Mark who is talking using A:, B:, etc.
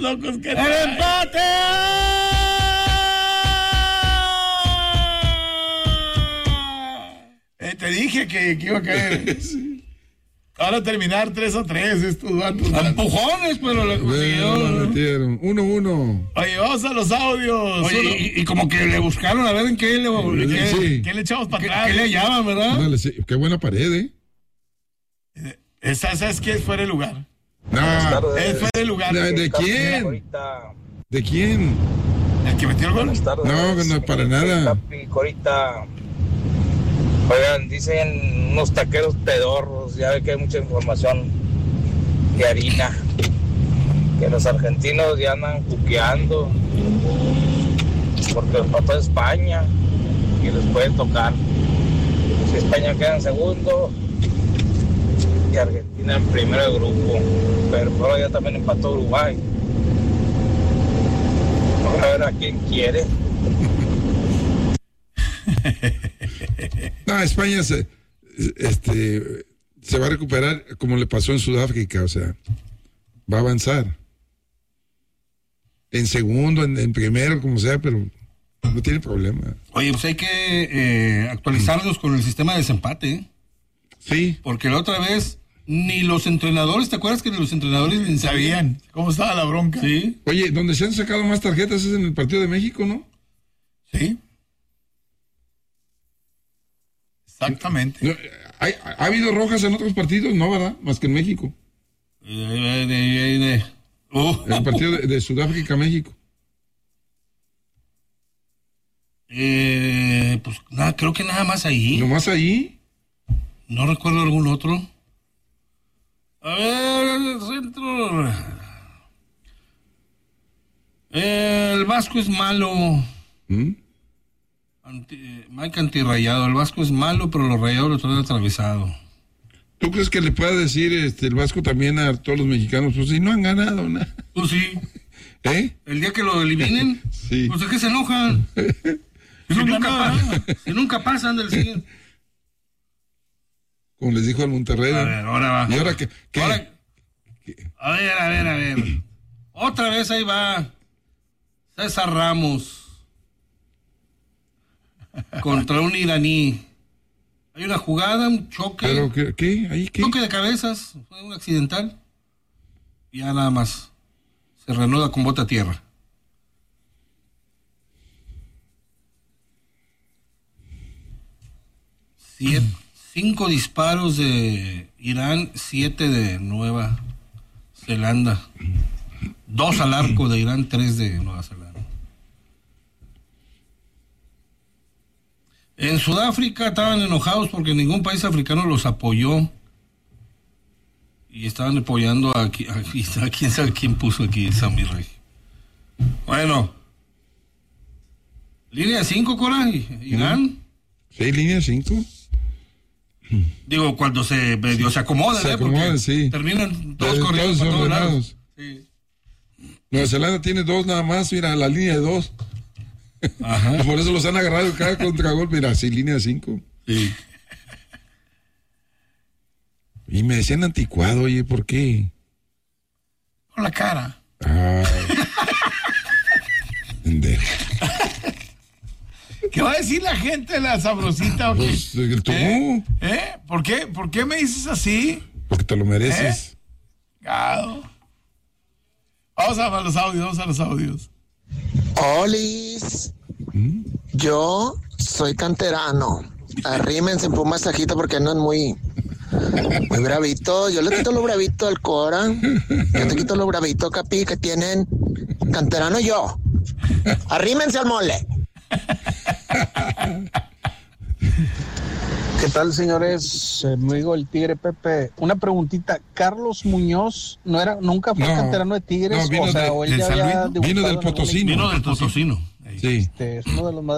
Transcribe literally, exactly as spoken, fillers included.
A: locos que
B: ¡El empate!
A: Eh, te dije que, que iba a caer. Sí. Ahora terminar tres a tres estos vatos.
B: Empujones, pero le
C: metieron. uno uno.
A: Oye, vamos a los audios.
B: Oye, y, y como que le buscaron a ver en qué le,
A: sí,
B: qué,
A: sí. ¿Qué le echamos para atrás?
B: ¿Qué le hallaban, verdad?
C: Dale, sí. Qué buena pared, ¿eh?
A: Esa, ¿sabes qué? Es fuera de lugar.
C: No.
A: Es fuera de lugar.
C: ¿De, de quién? ¿De quién?
A: ¿El que metió el gol?
C: No, no, para nada.
D: Ahorita, oigan, dicen unos taqueros pedorros, ya ve que hay mucha información de harina, que los argentinos ya andan cuqueando, porque los pasó a España y les puede tocar. Si España queda en segundo y Argentina en primero de grupo, pero por ahora ya también empató Uruguay. Vamos a ver a quién quiere.
C: No, España se, este, se va a recuperar como le pasó en Sudáfrica, o sea, va a avanzar. En segundo, en, en primero, como sea, pero no tiene problema.
B: Oye, pues hay que eh, actualizarlos con el sistema de desempate, ¿eh?
C: Sí.
B: Porque la otra vez ni los entrenadores, ¿te acuerdas que ni los entrenadores ni
A: sabían cómo estaba la bronca?
B: Sí.
C: Oye, donde se han sacado más tarjetas es en el partido de México, ¿no?
A: Sí. Exactamente.
C: No, ¿hay, ¿Ha habido rojas en otros partidos? No, ¿verdad? Más que en México.
B: Eh, de, de, de. Uh.
C: El partido de, de Sudáfrica-México.
B: Eh, pues nada, creo que nada más ahí.
C: ¿No más ahí?
B: No recuerdo algún otro. A ver, el centro. El Vasco es malo.
C: ¿Mm?
B: Anti, Mike antirrayado. El Vasco es malo, pero los rayados lo traen atravesado.
C: ¿Tú crees que le pueda decir este, el Vasco también a todos los mexicanos? Pues si no han ganado nada.
B: Pues sí.
C: ¿Eh?
B: El día que lo eliminen,
C: sí.
B: Pues de qué se enojan. Si nunca, pasa, si nunca pasan del siguiente.
C: Como les dijo al Monterrey.
B: A ver, ahora va.
C: ¿Y ahora qué? ¿Qué?
B: Ahora, a ver, a ver, a ver. Otra vez ahí va César Ramos contra un iraní. Hay una jugada, un choque.
C: ¿Pero qué? ¿Qué? ¿Ahí qué?
B: Choque de cabezas, fue un accidental. Y ya nada más. Se reanuda con bota a tierra. Siete, cinco disparos de Irán, siete de Nueva Zelanda. Dos al arco de Irán, tres de Nueva Zelanda. En Sudáfrica estaban enojados porque ningún país africano los apoyó. Y estaban apoyando a, aquí, aquí, a quién sabe quién puso aquí Sammy Rey. Bueno. Línea cinco, Cora, Irán.
C: Sí, línea cinco.
B: Digo, cuando se medio se acomodan,
C: se
B: ¿eh?
C: acomodan,
B: porque
C: sí.
B: terminan todos
C: Todos
B: corriendo para todos
C: ordenados.
B: lados. Sí.
C: Nueva Zelanda tiene dos nada más, mira, la línea de dos. Ajá. Por eso los han agarrado cada contragolpe, mira, sí, línea cinco.
B: Sí.
C: Y me decían anticuado, oye, ¿por qué?
A: Con la cara.
C: Ah. Pendejo.
A: ¿Qué va a decir la gente de la sabrosita? ¿O qué?
C: Pues, tú.
A: ¿Eh? ¿Eh? ¿Por qué? ¿Por qué me dices así?
C: Porque te lo mereces.
A: ¿Eh? Gado. Vamos a los audios, vamos a los audios.
E: Olis, ¿Mm? Yo soy canterano. Arrímense un masajito porque andan muy, muy bravito. Yo le quito lo bravito al Cora. Yo te quito lo bravito, Capi, que tienen canterano yo. Arrímense al mole.
F: ¿Qué tal, señores? Amigo el Tigre Pepe. Una preguntita. Carlos Muñoz no era, nunca fue no, canterano de Tigres.
C: No, vino,
F: o sea,
C: de,
F: o él ya había
C: vino del Potosino.
B: Vino del Potosino.
C: Sí.
F: Este, es uno de los más